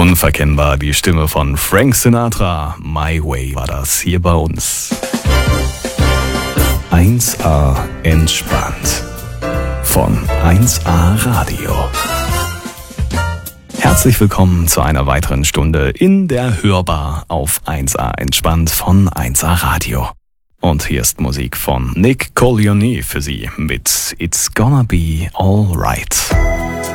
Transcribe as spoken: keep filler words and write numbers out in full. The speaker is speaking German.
Unverkennbar die Stimme von Frank Sinatra. My Way war das hier bei uns. eins A entspannt von eins A Radio. Herzlich willkommen zu einer weiteren Stunde in der Hörbar auf eins A entspannt von eins A Radio. Und hier ist Musik von Nick Collioni für Sie mit It's Gonna Be Alright.